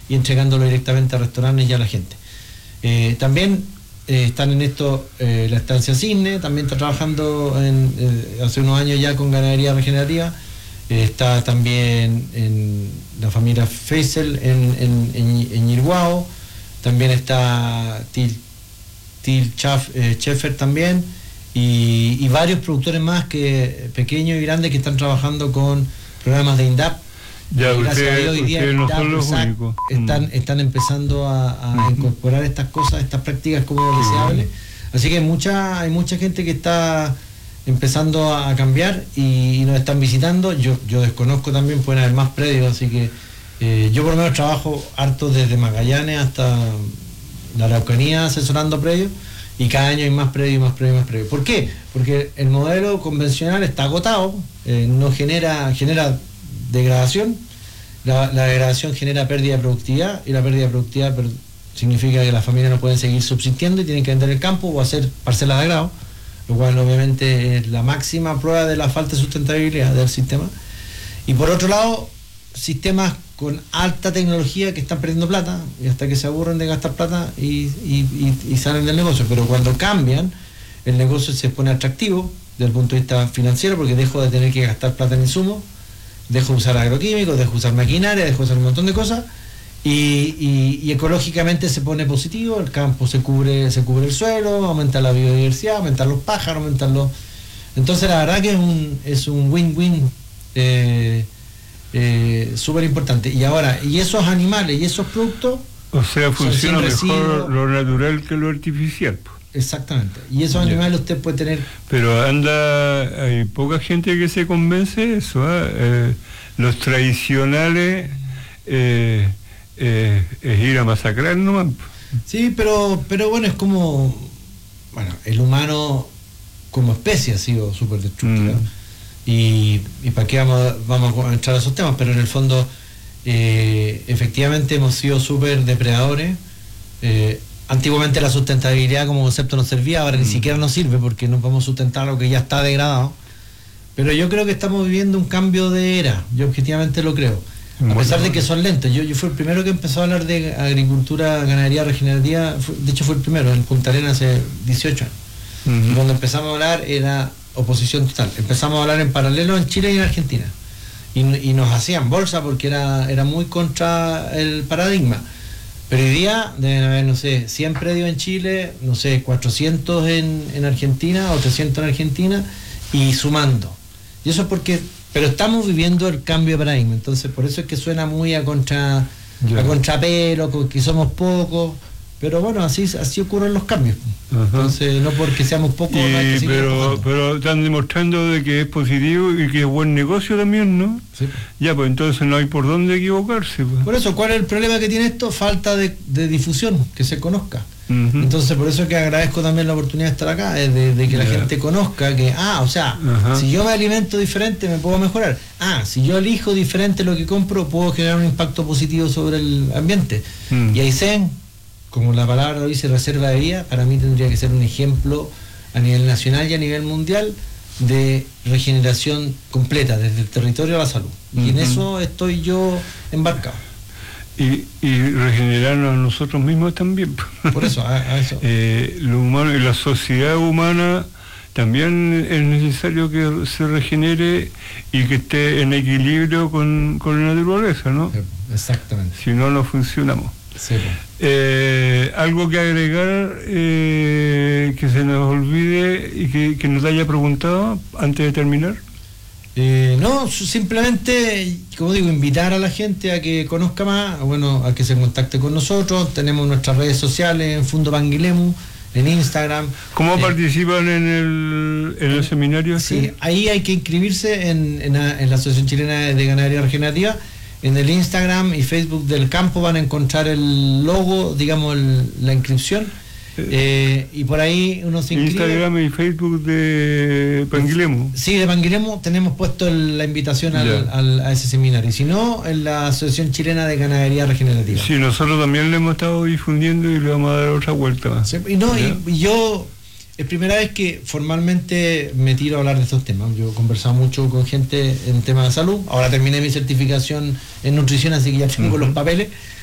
y entregándolo directamente a restaurantes y a la gente. También están en esto la estancia Cisne, también está trabajando hace unos años ya con ganadería regenerativa. Está también en la familia Feisel en Irguao, también está Til Scheffer también, y varios productores más que pequeños y grandes que están trabajando con programas de INDAP. Ya, gracias a Dios hoy día no son los únicos. Están empezando a incorporar estas cosas, estas prácticas como deseables. Así que hay mucha gente que está empezando a cambiar y nos están visitando. Yo desconozco también, pueden haber más predios, así que yo por lo menos trabajo harto desde Magallanes hasta la Araucanía asesorando predios, y cada año hay más predios, más predios, más predios. ¿Por qué? Porque el modelo convencional está agotado, no genera degradación, la degradación genera pérdida de productividad, y la pérdida de productividad significa que las familias no pueden seguir subsistiendo y tienen que vender el campo o hacer parcelas de agrado, lo cual obviamente es la máxima prueba de la falta de sustentabilidad del sistema. Y por otro lado, sistemas con alta tecnología que están perdiendo plata, y hasta que se aburren de gastar plata y salen del negocio. Pero cuando cambian, el negocio se pone atractivo desde el punto de vista financiero, porque dejo de tener que gastar plata en insumos, dejo de usar agroquímicos, dejo de usar maquinaria, dejo de usar un montón de cosas, y ecológicamente se pone positivo, el campo se cubre el suelo, aumenta la biodiversidad, aumentan los pájaros, entonces la verdad que es un win-win súper importante. Y esos animales y esos productos, o sea, funciona mejor lo natural que lo artificial. Exactamente. Y esos animales usted puede tener. Pero hay poca gente que se convence de eso. Los tradicionales es ir a masacrar nomás. Sí, pero bueno, es como, el humano como especie ha sido súper destructiva. Y para qué vamos a entrar a esos temas, pero en el fondo efectivamente hemos sido súper depredadores. Antiguamente la sustentabilidad como concepto nos servía, ahora ni siquiera nos sirve, porque no podemos sustentar lo que ya está degradado. Pero yo creo que estamos viviendo un cambio de era, yo objetivamente lo creo, a pesar de que son lentos. Yo fui el primero que empezó a hablar de agricultura, ganadería regenerativa, de hecho fue el primero en Punta Arenas hace 18 años. Y cuando empezamos a hablar era oposición total. Empezamos a hablar en paralelo en Chile y en Argentina, y nos hacían bolsa porque era muy contra el paradigma. Pero hoy día deben haber, 100 predios en Chile, 400 en Argentina o 300 en Argentina, y sumando. Y eso es pero estamos viviendo el cambio de paradigma, entonces por eso es que suena muy a contrapelo, que somos pocos. Pero bueno, así ocurren los cambios. Entonces, no porque seamos pocos, no hay que seguir empujando. Pero están demostrando de que es positivo y que es buen negocio también, ¿no? Sí. Ya, pues entonces no hay por dónde equivocarse. Pues. Por eso, ¿cuál es el problema que tiene esto? Falta de difusión, que se conozca. Entonces, por eso es que agradezco también la oportunidad de estar acá, de que la gente conozca que, si yo me alimento diferente, me puedo mejorar. Si yo elijo diferente lo que compro, puedo generar un impacto positivo sobre el ambiente. Y Aysén, como la palabra lo dice, reserva de vida, para mí tendría que ser un ejemplo a nivel nacional y a nivel mundial de regeneración completa, desde el territorio a la salud. Y en eso estoy yo embarcado. Y regenerarnos a nosotros mismos también. Por eso, a eso. Lo humano y la sociedad humana también es necesario que se regenere y que esté en equilibrio con la naturaleza, ¿no? Exactamente. Si no, no funcionamos. Sí. Algo que agregar que se nos olvide y que nos haya preguntado antes de terminar. No, simplemente, como digo, invitar a la gente a que conozca más, a que se contacte con nosotros. Tenemos nuestras redes sociales en Fundo Panguilemu, en Instagram. ¿Cómo participan en el seminario? Sí, ahí hay que inscribirse en la Asociación Chilena de Ganadería Regenerativa. En el Instagram y Facebook del campo van a encontrar el logo, digamos, la inscripción, y por ahí uno se inscribe. Instagram y Facebook de Panguilemu. Sí, de Panguilemu tenemos puesto la invitación a ese seminario, y si no, en la Asociación Chilena de Ganadería Regenerativa. Sí, nosotros también lo hemos estado difundiendo y le vamos a dar otra vuelta más. Sí, y yo, es primera vez que formalmente me tiro a hablar de estos temas. Yo he conversado mucho con gente en temas de salud. Ahora terminé mi certificación en nutrición, así que ya tengo los papeles.